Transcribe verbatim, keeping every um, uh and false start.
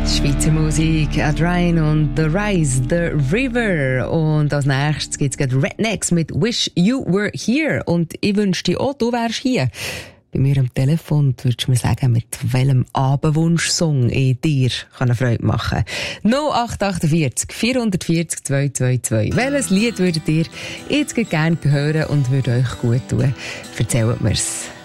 Schweizer Musik, Ed Ryan und The Rise, The River. Und als nächstes gibt's gerade Rednecks mit Wish You Were Here. Und ich wünschte dir auch, du wärst hier. Bei mir am Telefon würdest du mir sagen, mit welchem Abendwunsch-Song ich dir eine Freude machen kann. null acht acht vier vier vier null zwei zwei zwei. Welches Lied würdet ihr jetzt gerne hören und würde euch gut tun? Erzählt mir's.